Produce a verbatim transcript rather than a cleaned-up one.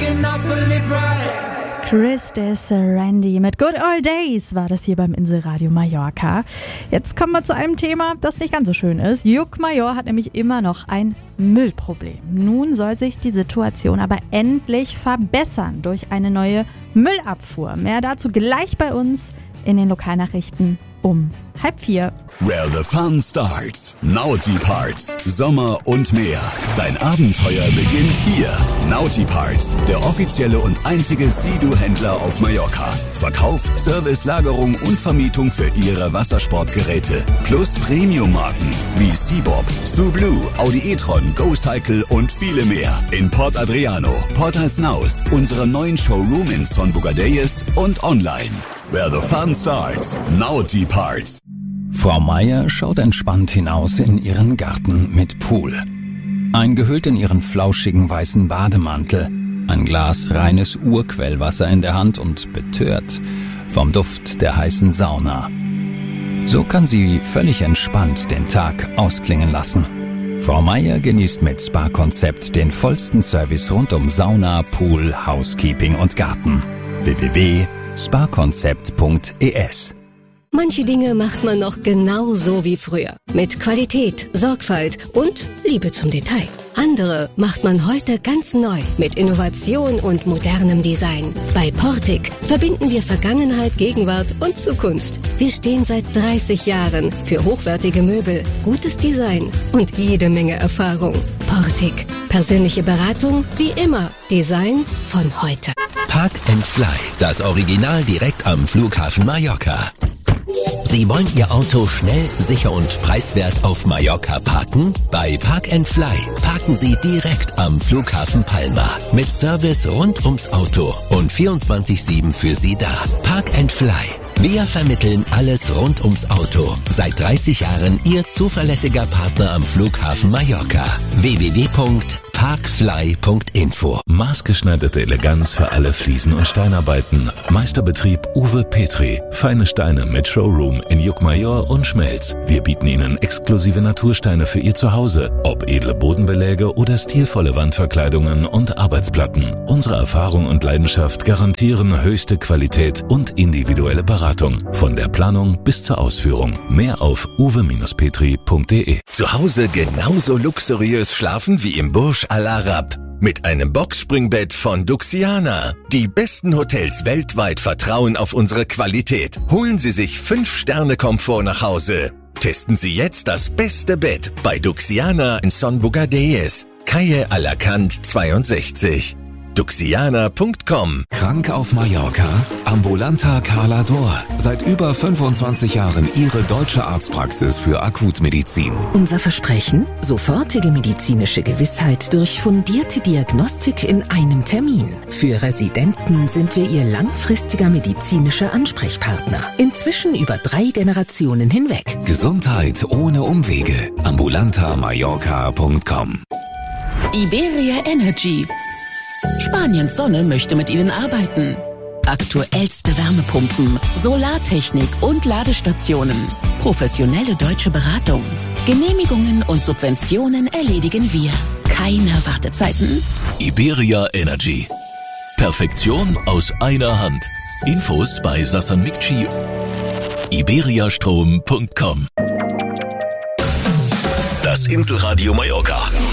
Chris de Serendi mit Good Old Days war das hier beim Inselradio Mallorca. Jetzt kommen wir zu einem Thema, das nicht ganz so schön ist. Juckmajor hat nämlich immer noch ein Müllproblem. Nun soll sich die Situation aber endlich verbessern durch eine neue Müllabfuhr. Mehr dazu gleich bei uns in den Lokalnachrichten um halb vier. Where the fun starts. Naughty Parts. Sommer und mehr. Dein Abenteuer beginnt hier. Naughty Parts, der offizielle und einzige Sea-Doo-Händler auf Mallorca. Verkauf, Service, Lagerung und Vermietung für Ihre Wassersportgeräte. Plus Premium-Marken wie Seabob, Sublue, Audi e-tron, GoCycle und viele mehr. In Port Adriano, Port Alsnaus, unserem neuen Showroom in Son Bugadeyes und online. Where the fun starts. Naughty Parts. Frau Meier schaut entspannt hinaus in ihren Garten mit Pool. Eingehüllt in ihren flauschigen weißen Bademantel, ein Glas reines Urquellwasser in der Hand und betört vom Duft der heißen Sauna. So kann sie völlig entspannt den Tag ausklingen lassen. Frau Meier genießt mit Spa-Konzept den vollsten Service rund um Sauna, Pool, Housekeeping und Garten. w w w punkt spa konzept punkt e s. Manche Dinge macht man noch genauso wie früher. Mit Qualität, Sorgfalt und Liebe zum Detail. Andere macht man heute ganz neu mit Innovation und modernem Design. Bei Portic verbinden wir Vergangenheit, Gegenwart und Zukunft. Wir stehen seit dreißig Jahren für hochwertige Möbel, gutes Design und jede Menge Erfahrung. Portic. Persönliche Beratung wie immer. Design von heute. Park and Fly. Das Original direkt am Flughafen Mallorca. Sie wollen Ihr Auto schnell, sicher und preiswert auf Mallorca parken? Bei Park and Fly parken Sie direkt am Flughafen Palma. Mit Service rund ums Auto und vierundzwanzig sieben für Sie da. Park and Fly. Wir vermitteln alles rund ums Auto. Seit dreißig Jahren Ihr zuverlässiger Partner am Flughafen Mallorca. w w w punkt parkfly punkt info. Maßgeschneiderte Eleganz für alle Fliesen- und Steinarbeiten. Meisterbetrieb Uwe Petri. Feine Steine mit Showroom in Juckmajor und Schmelz. Wir bieten Ihnen exklusive Natursteine für Ihr Zuhause. Ob edle Bodenbeläge oder stilvolle Wandverkleidungen und Arbeitsplatten. Unsere Erfahrung und Leidenschaft garantieren höchste Qualität und individuelle Beratung. Von der Planung bis zur Ausführung. Mehr auf uwe petri punkt de. Zu Hause genauso luxuriös schlafen wie im Burj Al Arab. Mit einem Boxspringbett von Duxiana. Die besten Hotels weltweit vertrauen auf unsere Qualität. Holen Sie sich fünf Sterne Komfort nach Hause. Testen Sie jetzt das beste Bett bei Duxiana in Son Bugadeyes. Calle Alacant zweiundsechzig. duxiana punkt com. Krank auf Mallorca? Ambulanta Calador. Seit über fünfundzwanzig Jahren Ihre deutsche Arztpraxis für Akutmedizin. Unser Versprechen? Sofortige medizinische Gewissheit durch fundierte Diagnostik in einem Termin. Für Residenten sind wir Ihr langfristiger medizinischer Ansprechpartner. Inzwischen über drei Generationen hinweg. Gesundheit ohne Umwege. ambulanta mallorca punkt com. Iberia Energy. Spaniens Sonne möchte mit Ihnen arbeiten. Aktuellste Wärmepumpen, Solartechnik und Ladestationen. Professionelle deutsche Beratung. Genehmigungen und Subventionen erledigen wir. Keine Wartezeiten. Iberia Energy. Perfektion aus einer Hand. Infos bei Sasan Mikci. iberiastrom punkt com. Das Inselradio Mallorca.